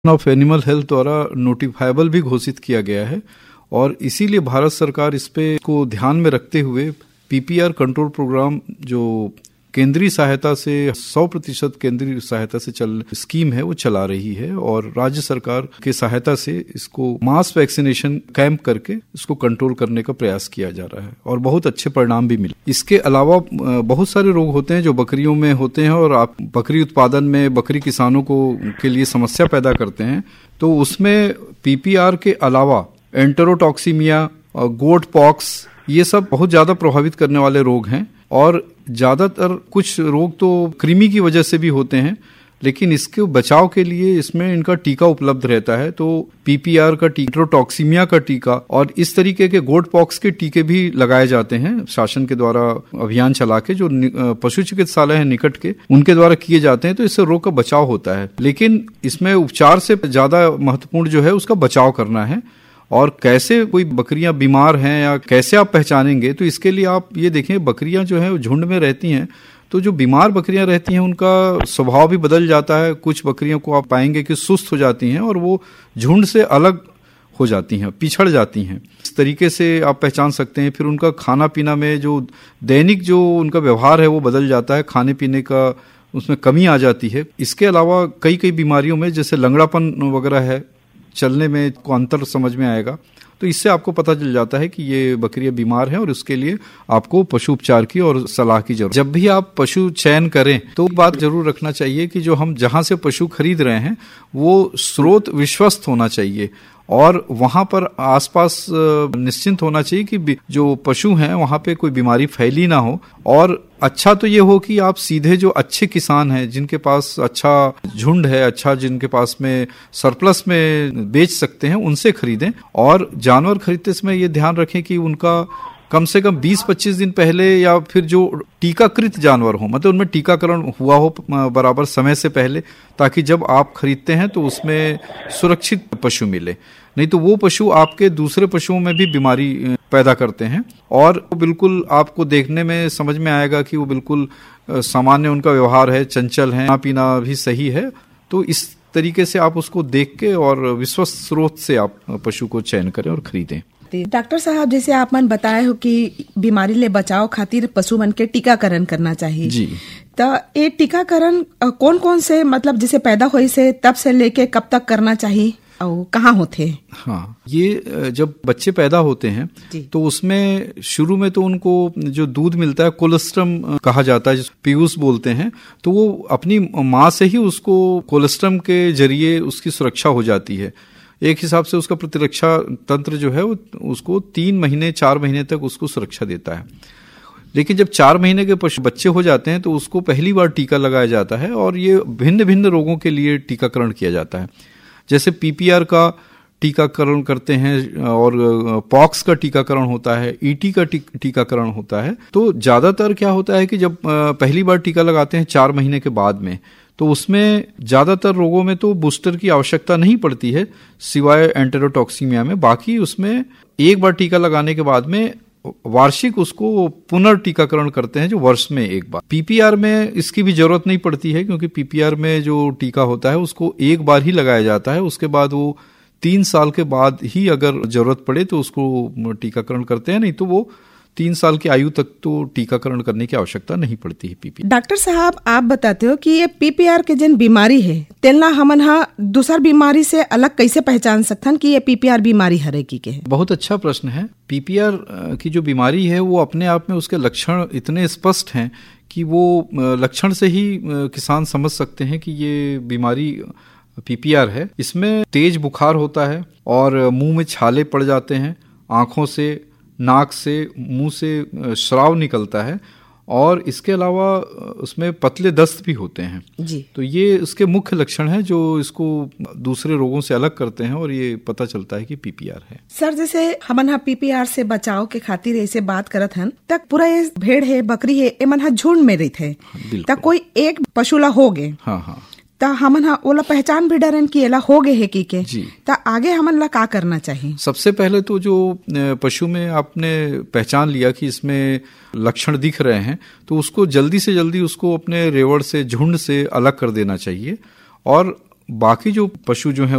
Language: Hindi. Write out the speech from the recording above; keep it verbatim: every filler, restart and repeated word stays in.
ऑफ एनिमल हेल्थ द्वारा नोटिफाइबल भी घोषित किया गया है और इसीलिए भारत सरकार इस पे को ध्यान में रखते हुए पीपीआर कंट्रोल प्रोग्राम जो केंद्रीय सहायता से सौ प्रतिशत केंद्रीय सहायता से चल स्कीम है वो चला रही है और राज्य सरकार के सहायता से इसको मास वैक्सीनेशन कैंप करके इसको कंट्रोल करने का प्रयास किया जा रहा है और बहुत अच्छे परिणाम भी मिले। इसके अलावा बहुत सारे रोग होते हैं जो बकरियों में होते हैं और आप बकरी उत्पादन में बकरी किसानों को के लिए समस्या पैदा करते हैं, तो उसमें पीपीआर के अलावा एंटेरोटॉक्सीमिया और गोट पॉक्स ये सब बहुत ज्यादा प्रभावित करने वाले रोग हैं और ज्यादातर कुछ रोग तो कृमि की वजह से भी होते हैं, लेकिन इसके बचाव के लिए इसमें इनका टीका उपलब्ध रहता है। तो पीपीआर का टीका, एंटेरोटॉक्सीमिया का टीका और इस तरीके के गोट पॉक्स के टीके भी लगाए जाते हैं शासन के द्वारा अभियान चला के, जो पशु चिकित्सालय है निकट के उनके द्वारा किए जाते हैं। तो इससे रोग का बचाव होता है, लेकिन इसमें उपचार से ज्यादा महत्वपूर्ण जो है उसका बचाव करना है। और कैसे कोई बकरियां बीमार हैं या कैसे आप पहचानेंगे, तो इसके लिए आप ये देखें बकरियां जो है झुंड में रहती हैं, तो जो बीमार बकरियां रहती हैं उनका स्वभाव भी बदल जाता है। कुछ बकरियों को आप पाएंगे कि सुस्त हो जाती हैं और वो झुंड से अलग हो जाती हैं, पिछड़ जाती हैं। इस तरीके से आप पहचान सकते हैं। फिर उनका खाना पीना में जो दैनिक जो उनका व्यवहार है वो बदल जाता है, खाने पीने का उसमें कमी आ जाती है। इसके अलावा कई कई बीमारियों में जैसे लंगड़ापन वगैरह है, चलने में को अंतर समझ में आएगा, तो इससे आपको पता चल जाता है कि ये बकरियां बीमार हैं और उसके लिए आपको पशु उपचार की और सलाह की जरूरत। जब भी आप पशु चयन करें तो बात जरूर रखना चाहिए कि जो हम जहां से पशु खरीद रहे हैं वो स्रोत विश्वस्त होना चाहिए और वहां पर आसपास निश्चिंत होना चाहिए कि जो पशु हैं वहां पे कोई बीमारी फैली ना हो। और अच्छा तो ये हो कि आप सीधे जो अच्छे किसान हैं जिनके पास अच्छा झुंड है, अच्छा जिनके पास में सरप्लस में बेच सकते हैं, उनसे खरीदें। और जानवर खरीदते समय ये ध्यान रखें कि उनका कम से कम बीस पच्चीस दिन पहले या फिर जो टीकाकृत जानवर हो, मतलब उनमें टीकाकरण हुआ हो बराबर समय से पहले, ताकि जब आप खरीदते हैं तो उसमें सुरक्षित पशु मिले। नहीं तो वो पशु आपके दूसरे पशुओं में भी बीमारी पैदा करते हैं और बिल्कुल आपको देखने में समझ में आएगा कि वो बिल्कुल सामान्य उनका व्यवहार है, चंचल है, खाना पीना भी सही है। तो इस तरीके से आप उसको देख के और विश्वस्त स्रोत से आप पशु को चयन करें और खरीदें। डॉक्टर साहब, जैसे आप मन बताए हो कि बीमारी ले बचाव खातिर पशु मन के टीकाकरण करना चाहिए जी, तो ये टीकाकरण कौन कौन से मतलब जैसे पैदा हुई से तब से लेके कब तक करना चाहिए और कहाँ होते? हाँ, ये जब बच्चे पैदा होते हैं तो उसमें शुरू में तो उनको जो दूध मिलता है कोलेस्ट्रम कहा जाता है, जिसको पीयूष बोलते हैं, तो वो अपनी माँ से ही उसको कोलेस्ट्रम के जरिए उसकी सुरक्षा हो जाती है। एक हिसाब से उसका प्रतिरक्षा तंत्र जो है वो उसको तीन महीने चार महीने तक उसको सुरक्षा देता है। लेकिन जब चार महीने के पशु बच्चे हो जाते हैं तो उसको पहली बार टीका लगाया जाता है और ये भिन्न भिन्न रोगों के लिए टीकाकरण किया जाता है। जैसे पीपीआर का टीकाकरण करते हैं और पॉक्स का टीकाकरण होता है, ईटी का टीकाकरण होता है। तो ज्यादातर क्या होता है कि जब पहली बार टीका लगाते हैं चार महीने के बाद में, तो उसमें ज्यादातर रोगों में तो बूस्टर की आवश्यकता नहीं पड़ती है सिवाय एंटेरोटॉक्सीमिया में। बाकी उसमें एक बार टीका लगाने के बाद में वार्षिक उसको पुनर्टीकाकरण करते हैं, जो वर्ष में एक बार। पीपीआर में इसकी भी जरूरत नहीं पड़ती है क्योंकि पीपीआर में जो टीका होता है उसको एक बार ही लगाया जाता है। उसके बाद वो तीन साल के बाद ही अगर जरूरत पड़े तो उसको टीकाकरण करते हैं, नहीं तो वो तीन साल की आयु तक तो टीकाकरण करने की आवश्यकता नहीं पड़ती है पीपीआर। डॉक्टर साहब, आप बताते हो कि ये पीपीआर के जन बीमारी है तेलना हमन हा दूसर बीमारी से अलग कैसे पहचान सकथन कि ये पीपीआर बीमारी हरे की के? बहुत अच्छा प्रश्न है। पीपीआर की जो बीमारी है वो अपने आप में उसके लक्षण इतने स्पष्ट हैं कि वो लक्षण से ही किसान समझ सकते हैं कि ये बीमारी पीपीआर है। इसमें तेज बुखार होता है और मुंह में छाले पड़ जाते हैं, आंखों से, नाक से, मुंह से श्राव निकलता है और इसके अलावा उसमें पतले दस्त भी होते हैं जी। तो ये उसके मुख्य लक्षण हैं जो इसको दूसरे रोगों से अलग करते हैं और ये पता चलता है कि पीपीआर है। सर, जैसे हमन हा पीपीआर से बचाव के खातिर ऐसे बात करत हन, तक पूरा ये भेड़ है, बकरी है, ए मन हा झुंड में रहते हैं, तक कोई एक पशुला हो गए, हाँ हाँ, ता हमन हा ओला पहचान भी डरन कि एला हो गए है की के, ता आगे हमन ला का करना चाहिए? सबसे पहले तो जो पशु में आपने पहचान लिया कि इसमें लक्षण दिख रहे हैं तो उसको जल्दी से जल्दी उसको अपने रेवड़ से, झुंड से अलग कर देना चाहिए और बाकी जो पशु जो है